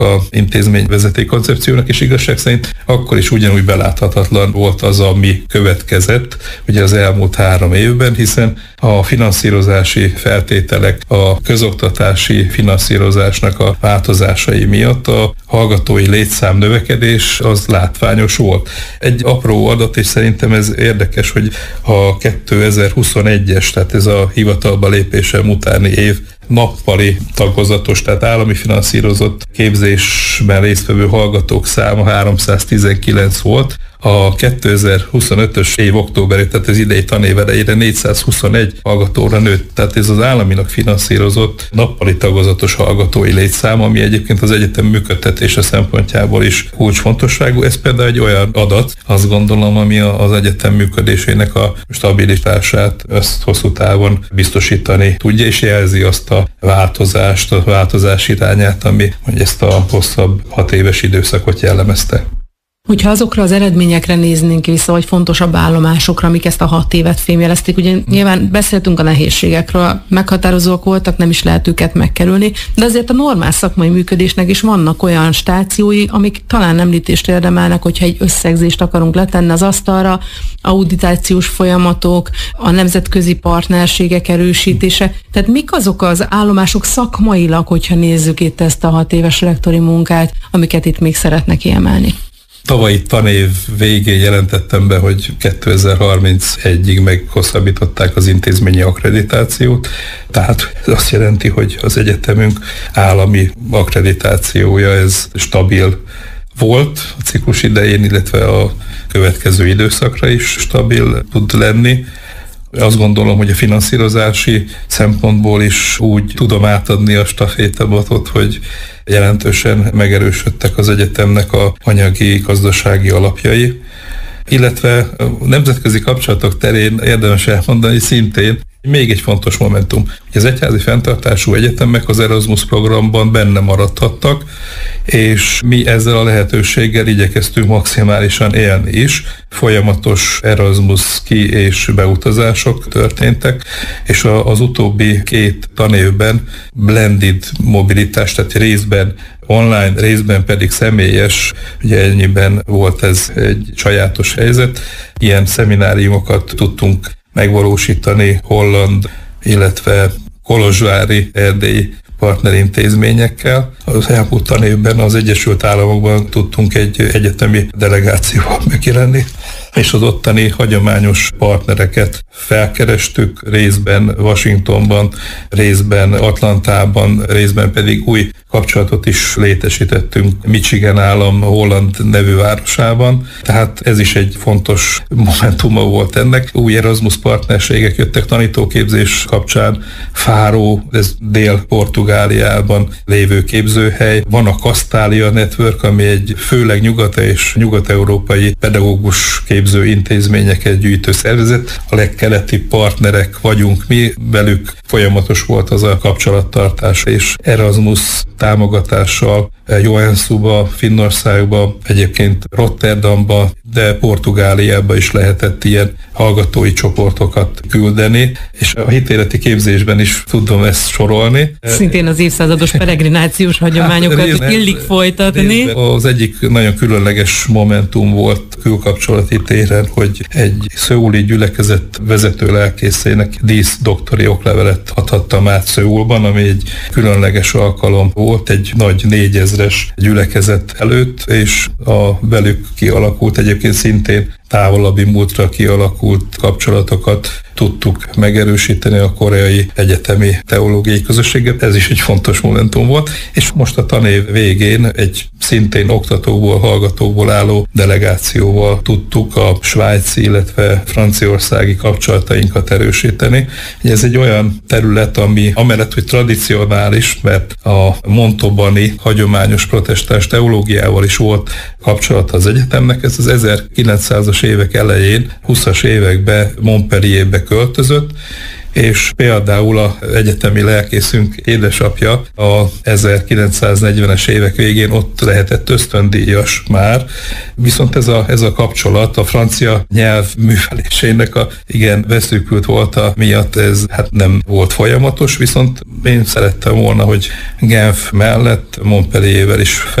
a intézményvezetői koncepciónak, és igazság szerint akkor is ugyanúgy beláthatatlan volt az, ami következett ugye az elmúlt 3 évben, hiszen a finanszírozási feltételek, a közoktatási finanszírozásnak a változásai miatt a hallgatói létszám növekedés az látványos volt. Egy apró adat, és szerintem ez érdekes, hogy a 2021-es, tehát ez a hivatalba lépésem utáni év nappali tagozatos, tehát állami finanszírozott képzésben résztvevő hallgatók száma 319 volt. A 2025-ös év októberét, tehát az idei tanév elejére 421 hallgatóra nőtt. Tehát ez az államinak finanszírozott nappali tagozatos hallgatói létszám, ami egyébként az egyetem működtetése szempontjából is kulcsfontosságú. Ez például egy olyan adat, azt gondolom, ami az egyetem működésének a stabilitását ezt hosszú távon biztosítani tudja, és jelzi azt a változást, a változás irányát, ami ezt a hosszabb 6 éves időszakot jellemezte. Hogyha azokra az eredményekre néznénk vissza, vagy fontosabb állomásokra, amik ezt a 6 évet fémjelezték, ugye nyilván beszéltünk a nehézségekről, meghatározóak voltak, nem is lehet őket megkerülni, de azért a normál szakmai működésnek is vannak olyan stációi, amik talán említést érdemelnek, hogyha egy összegzést akarunk letenni az asztalra, auditációs folyamatok, a nemzetközi partnerségek erősítése. Tehát mik azok az állomások szakmailag, hogyha nézzük itt ezt a 6 éves lektori munkát, amiket itt még szeretnek kiemelni? Tavalyi tanév végén jelentettem be, hogy 2031-ig meghosszabbították az intézményi akkreditációt, tehát ez azt jelenti, hogy az egyetemünk állami akkreditációja ez stabil volt a ciklus idején, illetve a következő időszakra is stabil tud lenni. Azt gondolom, hogy a finanszírozási szempontból is úgy tudom átadni a stafétabotot, hogy jelentősen megerősödtek az egyetemnek a anyagi, gazdasági alapjai, illetve a nemzetközi kapcsolatok terén érdemes elmondani szintén még egy fontos momentum, hogy az egyházi fenntartású egyetemek az Erasmus programban benne maradhattak, és mi ezzel a lehetőséggel igyekeztünk maximálisan élni is. Folyamatos Erasmus ki- és beutazások történtek, és az utóbbi 2 tanévben blended mobilitás, tehát részben online, részben pedig személyes, ugye ennyiben volt ez egy sajátos helyzet. Ilyen szemináriumokat tudtunk megvalósítani holland, illetve kolozsvári, erdélyi partnerintézményekkel. Az elmúlt tanévben az Egyesült Államokban tudtunk egy egyetemi delegációval megjelenni, és az ottani hagyományos partnereket felkerestük, részben Washingtonban, részben Atlantában, részben pedig új kapcsolatot is létesítettünk Michigan állam Holland nevű városában. Tehát ez is egy fontos momentuma volt ennek. Új Erasmus partnerségek jöttek tanítóképzés kapcsán. Fáró, ez Dél-Portugáliában lévő képzőhely. Van a Castalia Network, ami egy főleg és nyugat-európai pedagógus képző intézményeket gyűjtő szervezet. A legkeleti partnerek vagyunk mi, velük folyamatos volt az a kapcsolattartás, és Erasmus támogatással Joensuba, Finnországba, egyébként Rotterdamba, de Portugáliába is lehetett ilyen hallgatói csoportokat küldeni, és a hitéleti képzésben is tudom ezt sorolni. Szintén az évszázados peregrinációs hagyományokat illik folytatni. Az egyik nagyon különleges momentum volt külkapcsolati téren, hogy egy szöuli gyülekezet vezető lelkészének díszdoktori oklevelet adhattam át Szöulban, ami egy különleges alkalom volt, egy nagy 4000-es gyülekezet előtt, és a velük kialakult, egyébként szintén távolabbi múltra kialakult kapcsolatokat tudtuk megerősíteni a koreai egyetemi teológiai közösséget. Ez is egy fontos momentum volt, és most a tanév végén egy szintén oktatókból, hallgatókból álló delegációval tudtuk a svájci, illetve franciaországi kapcsolatainkat erősíteni. Ez egy olyan terület, ami amellett, hogy tradicionális, mert a montauban-i hagyományos protestáns teológiával is volt kapcsolata az egyetemnek, ez az 1900-as évek elején, 20-as években Montpellierbe költözött, és például az egyetemi lelkészünk édesapja a 1940-es évek végén ott lehetett ösztöndíjas már, viszont ez a kapcsolat a francia nyelv művelésének igen veszőkült volt miatt, ez nem volt folyamatos, viszont én szerettem volna, hogy Genf mellett Montpelliervel is